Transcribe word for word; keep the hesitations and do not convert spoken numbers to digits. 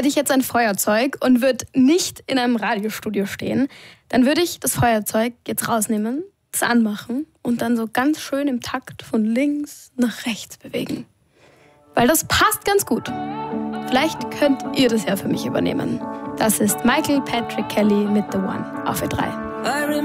hätte ich jetzt ein Feuerzeug und würde nicht in einem Radiostudio stehen, dann würde ich das Feuerzeug jetzt rausnehmen, das anmachen und dann so ganz schön im Takt von links nach rechts bewegen. Weil das passt ganz gut. Vielleicht könnt ihr das ja für mich übernehmen. Das ist Michael Patrick Kelly mit The One auf W drei.